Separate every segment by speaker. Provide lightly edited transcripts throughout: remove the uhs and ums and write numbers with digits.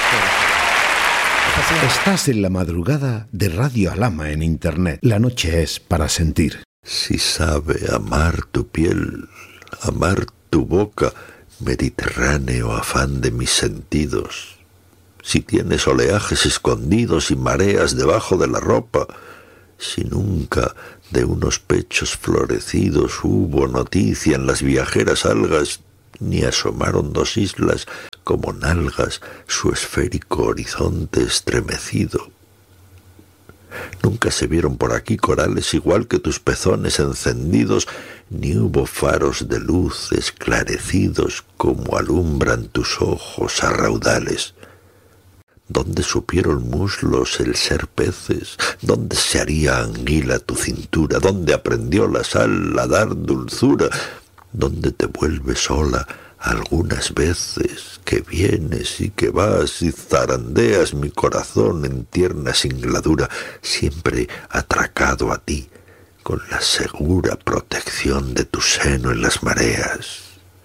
Speaker 1: Estás en la madrugada de Radio Alhama en Internet. La noche es para sentir.
Speaker 2: Si sabe amar tu piel, amar tu boca, mediterráneo afán de mis sentidos. Si tienes oleajes escondidos y mareas debajo de la ropa, si nunca de unos pechos florecidos hubo noticia en las viajeras algas, ni asomaron dos islas como nalgas su esférico horizonte estremecido. Nunca se vieron por aquí corales igual que tus pezones encendidos, ni hubo faros de luz esclarecidos como alumbran tus ojos a raudales. ¿Dónde supieron muslos el ser peces? ¿Dónde se haría anguila tu cintura? ¿Dónde aprendió la sal a dar dulzura? ¿Dónde te vuelves sola algunas veces, que vienes y que vas y zarandeas mi corazón en tierna singladura, siempre atracado a ti, con la segura protección de tu seno en las mareas?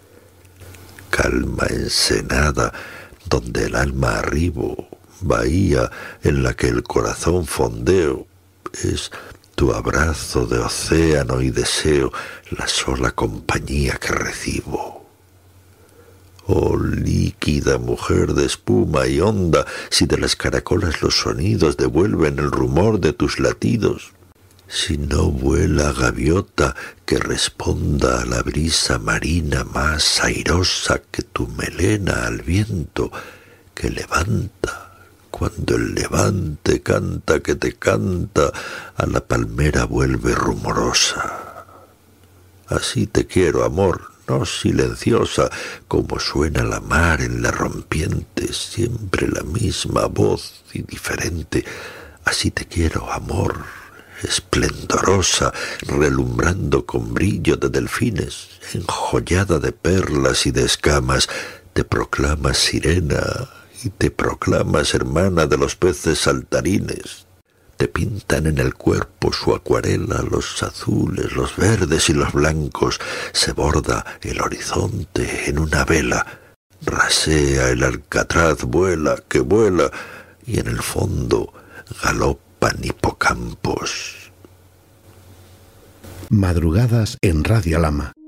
Speaker 2: Calma ensenada, donde el alma arribo, bahía en la que el corazón fondeo, es tu abrazo de océano y deseo la sola compañía que recibo. Oh líquida mujer de espuma y onda, si de las caracolas los sonidos devuelven el rumor de tus latidos, si no vuela gaviota que responda a la brisa marina más airosa que tu melena al viento que levanta, cuando el levante canta que te canta, a la palmera vuelve rumorosa. Así te quiero, amor, no silenciosa, como suena la mar en la rompiente, siempre la misma voz y diferente. Así te quiero, amor, esplendorosa, relumbrando con brillo de delfines, enjollada de perlas y de escamas, te proclamas sirena y te proclamas hermana de los peces saltarines. Te pintan en el cuerpo su acuarela, los azules, los verdes y los blancos, se borda el horizonte en una vela, rasea el alcatraz, vuela, que vuela, y en el fondo galopan hipocampos.
Speaker 1: Madrugadas en Radio Alhama.